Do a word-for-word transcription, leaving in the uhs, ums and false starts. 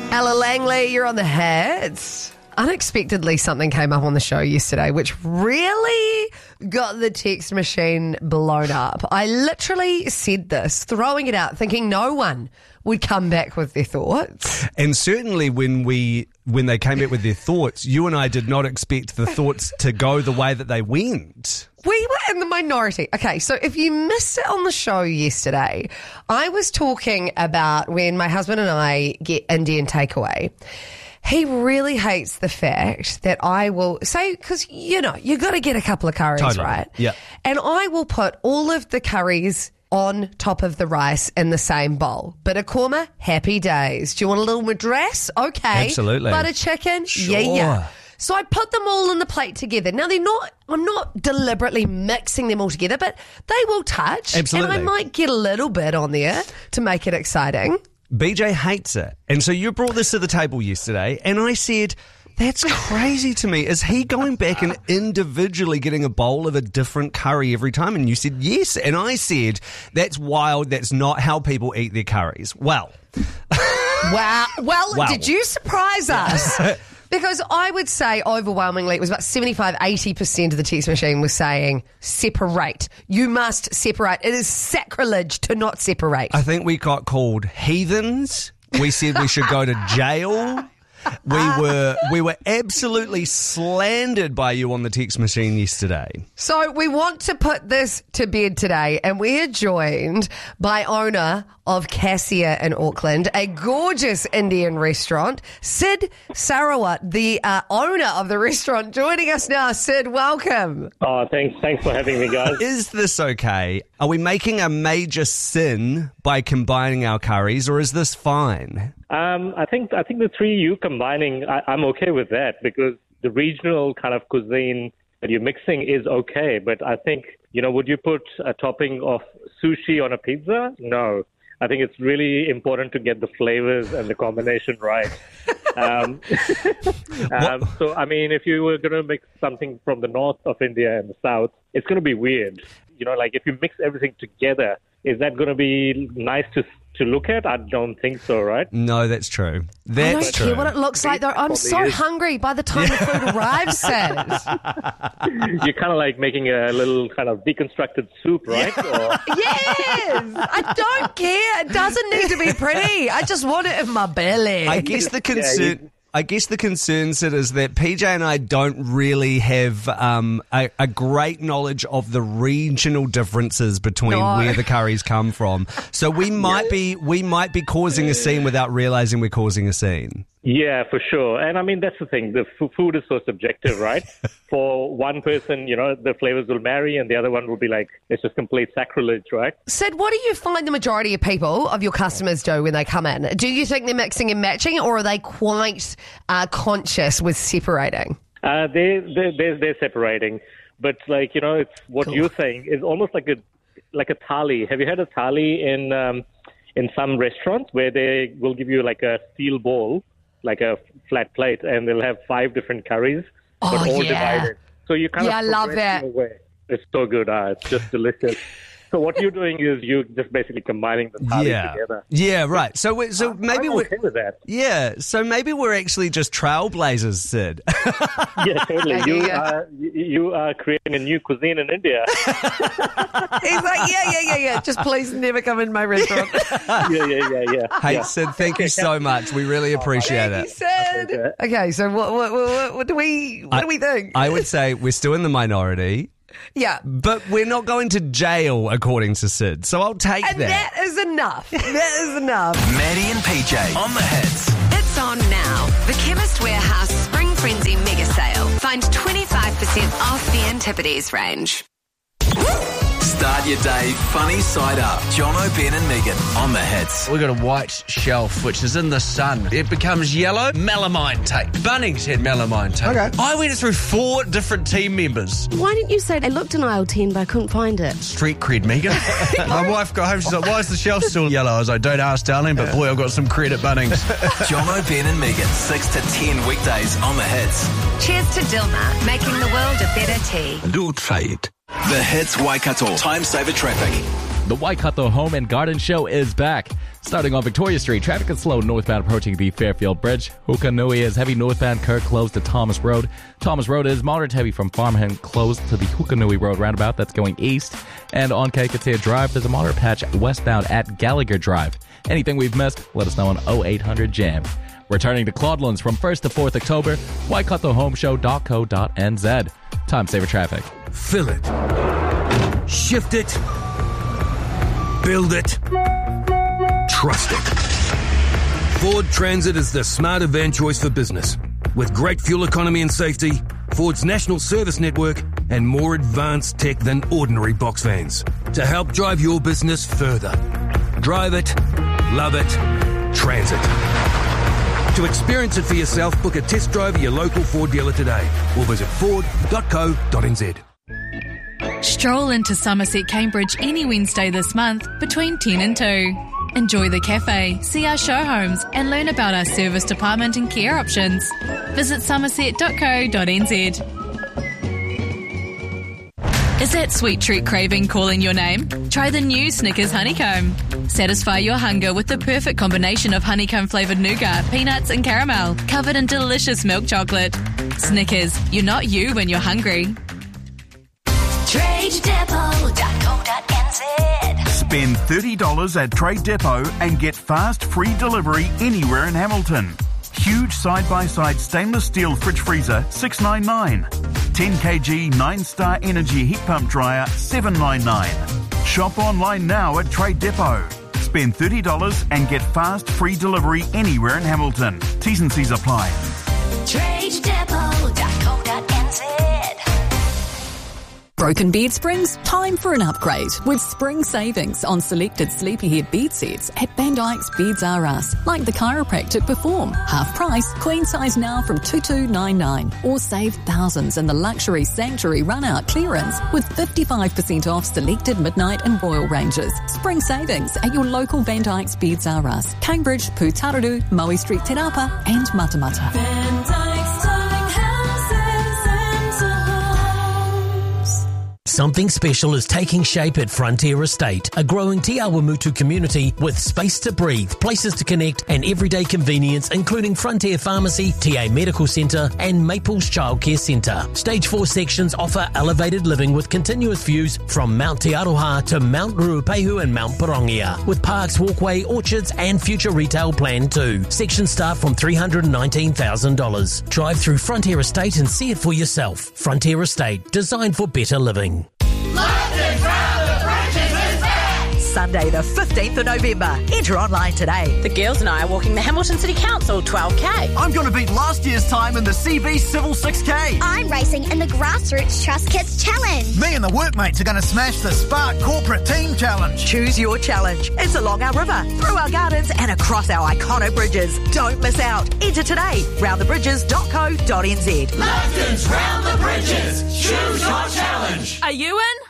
Ella Langley, you're on the hits. Unexpectedly, something came up on the show yesterday which really got the text machine blown up. I literally said this, throwing it out, thinking no one would come back with their thoughts. And certainly when we when they came back with their thoughts, you and I did not expect the thoughts to go the way that they went. We were in the minority. Okay, so if you missed it on the show yesterday, I was talking about when my husband and I get Indian takeaway. He really hates the fact that I will say, because, you know, you got to get a couple of curries, Totally. right? Yeah. And I will put all of the curries on top of the rice in the same bowl. Bit of korma, happy days. Do you want a little madras? Okay. Absolutely. Butter chicken? Sure. Yeah, yeah. So I put them all on the plate together. Now, they're not, I'm not deliberately mixing them all together, but they will touch. Absolutely. And I might get a little bit on there to make it exciting. B J hates it. And so you brought this to the table yesterday, and I said, that's crazy to me. Is he going back and individually getting a bowl of a different curry every time? And you said, yes. And I said, that's wild. That's not how people eat their curries. Well. Wow. Well, Wow. did you surprise us? Because I would say overwhelmingly it was about seventy-five, eighty percent of the text machine was saying separate. You must separate. It is sacrilege to not separate. I think we got called heathens. We said we should go to jail. We were we were absolutely slandered by you on the text machine yesterday. So we want to put this to bed today, and we are joined by owner of Cassia in Auckland, a gorgeous Indian restaurant, Sid Sarawat, the uh, owner of the restaurant, joining us now. Sid, welcome. Oh, thanks, thanks for having me, guys. Is this okay? Are we making a major sin by combining our curries, or is this fine? Um, I think I think the three you combining, I, I'm okay with that because the regional kind of cuisine that you're mixing is okay. But I think, you know, would you put a topping of sushi on a pizza? No. I think it's really important to get the flavors and the combination right. um, um, so, I mean, if you were going to mix something from the north of India and the south, it's going to be weird. You know, like if you mix everything together, is that going to be nice to to look at? I don't think so, right? No, that's true. I That's don't true. care what it looks like, though. I'm so is. hungry by the time the food arrives, Sid. You're kind of like making a little kind of deconstructed soup, right? Or, Yes! I don't care. It doesn't need to be pretty. I just want it in my belly. I guess the Yeah, concern. you- I guess the concern, Sid, is that P J and I don't really have um, a, a great knowledge of the regional differences between No. where the curries come from. So we might be we might be causing a scene without realizing we're causing a scene. yeah, for sure. And I mean, that's the thing. The f- food is so subjective, right? For one person, you know, the flavors will marry and the other one will be like, it's just complete sacrilege, right? Sid, what do you find the majority of people, of your customers, do when they come in? Do you think they're mixing and matching, or are they quite uh, conscious with separating? Uh, they, they, they're, they're separating. But like, you know, it's what Cool. you're saying is almost like a like a thali. Have you had a thali in um, in some restaurants where they will give you like a steel bowl, like a flat plate, and they'll have five different curries, Oh, but all yeah. divided. So you kind Yeah, of I love progress that. your way. It's so good. Uh, it's just delicious. So what you're doing is you're just basically combining the thali yeah, together. yeah, right. So we, so maybe I'm we're okay with that. yeah. So maybe we're actually just trailblazers, Sid. Yeah, totally. Yeah, You yeah. are you- you are creating a new cuisine in India. He's like, yeah, yeah, yeah, yeah. Just please never come in my restaurant. yeah, yeah, yeah, yeah. Hey, yeah. Sid, thank you so much. We really appreciate He it. said. Okay. Okay, so what, what, what, what do we, what do we think? I would say we're still in the minority. yeah. But we're not going to jail, according to Sid. So I'll take And that. that is enough. That is enough. Maddie and P J on the hits. It's on now. The Chemist Warehouse Spring Frenzy Mega Sale. Find twenty-five percent off the Antipodes range. Start your day funny side up. Jono, Ben and Megan on the hits. We've got a white shelf which is in the sun. It becomes yellow. Melamine tape. Bunnings had melamine tape. Okay. I went through four different team members. Why didn't you say I looked in aisle ten but I couldn't find it? Street cred, Megan. My wife got home, she's like, why is the shelf still yellow? I was like, don't ask, darling, but boy, I've got some cred at Bunnings. Jono, Ben and Megan, six to ten weekdays on the hits. Cheers to Dilmah, making the world a better tea. Do try it. The hits Waikato. Time saver traffic. The Waikato Home and Garden Show is back. Starting on Victoria Street, traffic is slow northbound approaching the Fairfield Bridge. Hukanui is heavy northbound, Kirk closed to Thomas Road. Thomas Road is moderate heavy from Farmham closed to the Hukanui Road roundabout that's going east. And on Kaikatea Drive, there's a moderate patch westbound at Gallagher Drive. Anything we've missed, let us know on oh eight hundred jam. Returning to Claudelands from first to fourth October, waikato home show dot co dot n z. Time saver traffic. Fill it. Shift it. Build it. Trust it. Ford Transit is the smarter van choice for business. With great fuel economy and safety, Ford's national service network, and more advanced tech than ordinary box vans to help drive your business further. Drive it, love it, Transit. To experience it for yourself, book a test drive at your local Ford dealer today or visit ford dot co dot n z. Stroll into Somerset Cambridge any Wednesday this month between ten and two. Enjoy the cafe, see our show homes and learn about our service department and care options. Visit somerset dot co dot n z. Is that sweet treat craving calling your name? Try the new Snickers Honeycomb. Satisfy your hunger with the perfect combination of honeycomb-flavoured nougat, peanuts and caramel, covered in delicious milk chocolate. Snickers, you're not you when you're hungry. trade depot dot co dot n z. Spend thirty dollars at Trade Depot and get fast free delivery anywhere in Hamilton. Huge side-by-side stainless steel fridge freezer, six ninety-nine. ten kilogram nine-star energy heat pump dryer, seven ninety-nine. Shop online now at Trade Depot. Spend thirty dollars and get fast free delivery anywhere in Hamilton. T's and C's apply. trade depot dot co dot n z. Broken bed springs? Time for an upgrade with spring savings on selected Sleepyhead bed sets at Van Dyke's Beds R Us, like the chiropractic Perform. Half price, queen size now from two two nine nine. Or save thousands in the luxury Sanctuary run-out clearance with fifty-five percent off selected Midnight and Royal ranges. Spring savings at your local Van Dyke's Beds R Us, Cambridge, Pūtararu, Maui Street, Te Rapa and Matamata. Van Dyke's Darling Houses and Homes. Something special is taking shape at Frontier Estate, a growing Te Awamutu community with space to breathe, places to connect and everyday convenience, including Frontier Pharmacy, T A Medical Centre and Maples Childcare Centre. Stage four sections offer elevated living with continuous views from Mount Te Aroha to Mount Ruapehu and Mount Pirongia, with parks, walkway, orchards and future retail planned too. Sections start from three hundred nineteen thousand dollars. Drive through Frontier Estate and see it for yourself. Frontier Estate, designed for better living. London's Round the Bridges is back! Sunday the fifteenth of November. Enter online today. The girls and I are walking the Hamilton City Council twelve K. I'm going to beat last year's time in the C B Civil six K. I'm racing in the Grassroots Trust Kids Challenge. Me and the workmates are going to smash the Spark Corporate Team Challenge. Choose your challenge. It's along our river, through our gardens and across our iconic bridges. Don't miss out. Enter today. round the bridges dot co dot n z. London's Round the Bridges. Choose your challenge. Are you in?